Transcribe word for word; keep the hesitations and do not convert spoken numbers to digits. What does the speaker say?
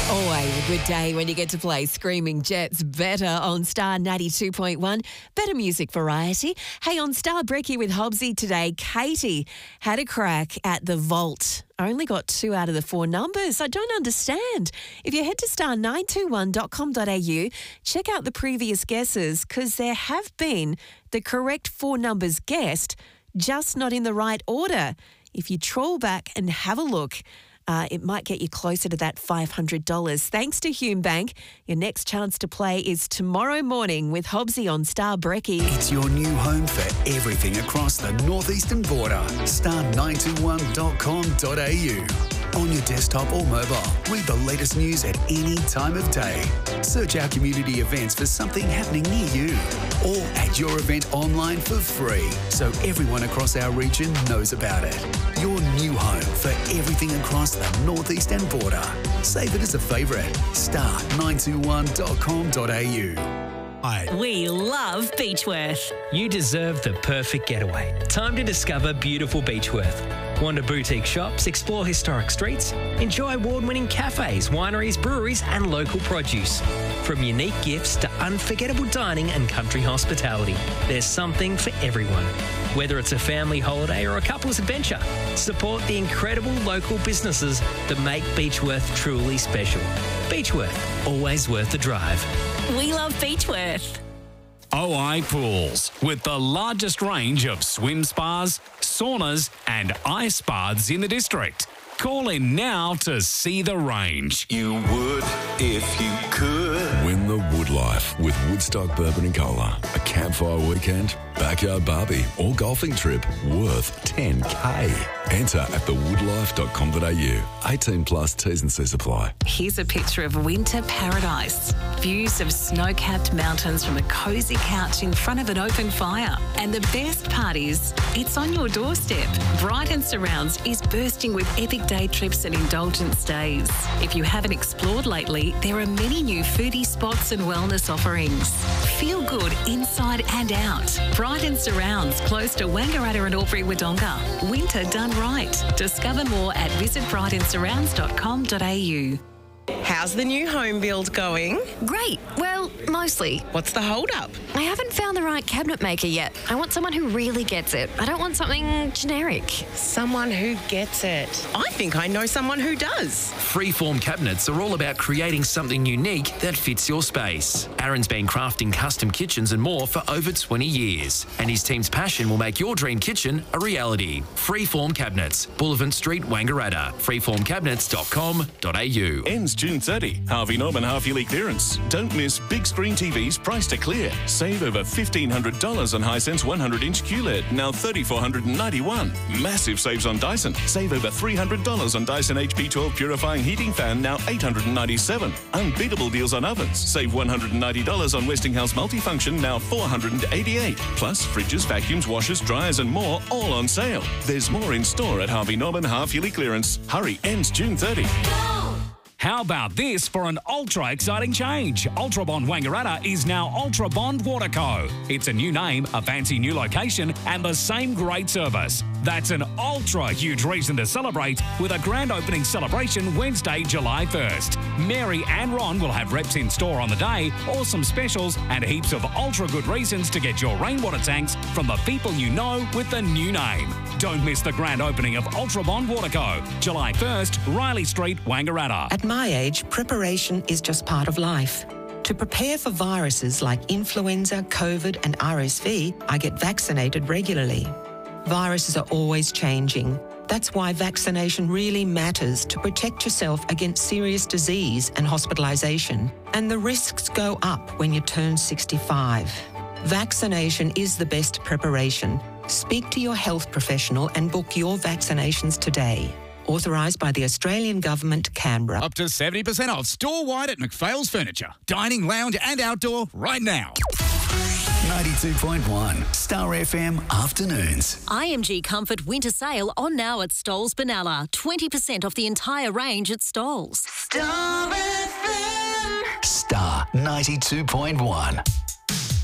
Always a good day when you get to play Screaming Jets better on Star ninety-two point one. Better music variety. Hey, on Star Brekkie with Hobbsy today, Katie had a crack at the vault. Only got two out of the four numbers. I don't understand. If you head to star nine two one dot com dot a u, check out the previous guesses because there have been the correct four numbers guessed, just not in the right order. If you trawl back and have a look, Uh, it might get you closer to that five hundred dollars. Thanks to Hume Bank. Your next chance to play is tomorrow morning with Hobbsy on Star Brekkie. It's your new home for everything across the northeastern border. star nine two one dot com dot a u. On your desktop or mobile, read the latest news at any time of day. Search our community events for something happening near you. Or add your event online for free so everyone across our region knows about it. Your new home for everything across the northeastern border. Save it as a favourite. star nine two one dot com dot a u. We love Beechworth. You deserve the perfect getaway. Time to discover beautiful Beechworth. Wander boutique shops, explore historic streets, enjoy award-winning cafes, wineries, breweries and local produce. From unique gifts to unforgettable dining and country hospitality, there's something for everyone. Whether it's a family holiday or a couple's adventure, support the incredible local businesses that make Beechworth truly special. Beechworth, always worth the drive. We love Beechworth. O I Pools, with the largest range of swim spas, saunas and ice baths in the district. Call in now to see the range. You would if you could. Win the Wood Life with Woodstock Bourbon and Cola. A campfire weekend, backyard barbie or golfing trip worth ten K. Enter at the wood life dot com dot a u. eighteen plus T's and C's apply. Here's a picture of winter paradise. Views of snow-capped mountains from a cosy couch in front of an open fire. And the best part is, it's on your doorstep. Brighton Surrounds is bursting with epic day trips and indulgent stays. If you haven't explored lately, there are many new foodie spots and wellness offerings. Feel good inside and out. Brighton Surrounds, close to Wangaratta and Albury-Wodonga. Winter done right. Discover more at visit brighton surrounds dot com dot a u. How's the new home build going? Great. Well, mostly. What's the hold up? I haven't found the right cabinet maker yet. I want someone who really gets it. I don't want something generic. Someone who gets it. I think I know someone who does. Freeform cabinets are all about creating something unique that fits your space. Aaron's been crafting custom kitchens and more for over twenty years, and his team's passion will make your dream kitchen a reality. Freeform Cabinets, Bullivant Street, Wangaratta. freeform cabinets dot com dot a u. Ends June thirtieth. Harvey Norman half-yearly clearance. Don't miss big screen T Vs priced to clear. Save over fifteen hundred dollars on Hisense one hundred inch Q L E D, now three thousand four hundred ninety-one dollars. Massive saves on Dyson. Save over three hundred dollars on Dyson H P twelve purifying heating fan, now eight hundred ninety-seven dollars. Unbeatable deals on ovens. Save one hundred ninety dollars on Westinghouse multifunction, now four hundred eighty-eight dollars. Plus fridges, vacuums, washers, dryers and more, all on sale. There's more in store at Harvey Norman half-yearly clearance. Hurry, ends June thirtieth. How about this for an ultra exciting change? Ultra Bond Wangaratta is now Ultra Bond Waterco. It's a new name, a fancy new location, and the same great service. That's an ultra huge reason to celebrate with a grand opening celebration Wednesday, July first. Mary and Ron will have reps in store on the day, awesome specials, and heaps of ultra good reasons to get your rainwater tanks from the people you know with the new name. Don't miss the grand opening of Ultra Bond Waterco, July first, Riley Street, Wangaratta. At my age, preparation is just part of life. To prepare for viruses like influenza, COVID and R S V, I get vaccinated regularly. Viruses are always changing. That's why vaccination really matters to protect yourself against serious disease and hospitalisation. And the risks go up when you turn sixty-five. Vaccination is the best preparation. Speak to your health professional and book your vaccinations today. Authorised by the Australian Government, Canberra. Up to seventy percent off store-wide at McPhail's Furniture. Dining, lounge and outdoor right now. ninety-two point one Star F M Afternoons. I M G Comfort Winter Sale on now at Stolls Benalla. twenty percent off the entire range at Stolls. Star F M. Star ninety-two point one.